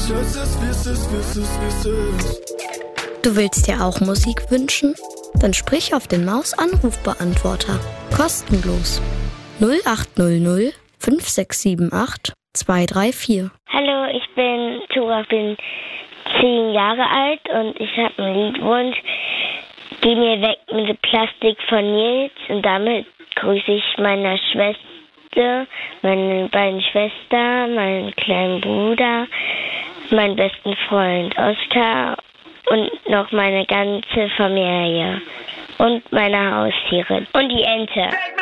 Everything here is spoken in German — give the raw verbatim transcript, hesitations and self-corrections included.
als es, wie es ist, wie es ist, wie es ist. Du willst dir auch Musik wünschen? Dann sprich auf den Maus-Anrufbeantworter. Kostenlos. null acht null null fünf sechs sieben acht zwei drei vier. Hallo, ich bin Tora, bin zehn Jahre alt und ich habe einen Liedwunsch. Geh mir weg mit dem Plastik von Nils, und damit grüße ich meine Schwester, meine beiden Schwestern, meinen kleinen Bruder, meinen besten Freund Oskar und noch meine ganze Familie und meine Haustiere und die Ente.